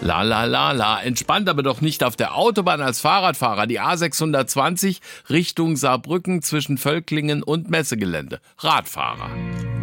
La la la la, entspannt aber doch nicht auf der Autobahn als Fahrradfahrer. Die A620 Richtung Saarbrücken zwischen Völklingen und Messegelände. Radfahrer.